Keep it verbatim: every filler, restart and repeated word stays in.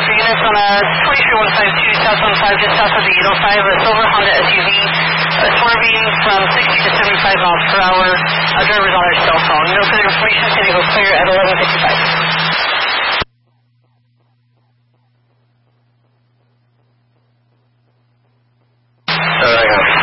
units on a twenty-three one five two South one five, just south of the eight oh five, a silver Honda S U V, uh, swerving from sixty to seventy-five miles per hour. Uh, driver's on their cell phone. No further information, it's going to go clear at eleven fifty-five. Alright,